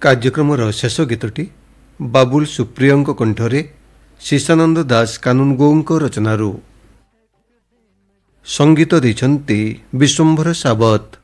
କାର୍ଯ୍ୟକ୍ରମର ଶେଷ ଗୀତଟି ବାବୁଲ ସୁପ୍ରିୟଙ୍କ କଣ୍ଠରେ ଶିଶାନନ୍ଦ ଦାସ କାନୁନଗୋଙ୍କ ରଚନାରୁ। ସଙ୍ଗୀତ ଦେଇଛନ୍ତି ବିଶ୍ୱମ୍ଭର ସାବତ।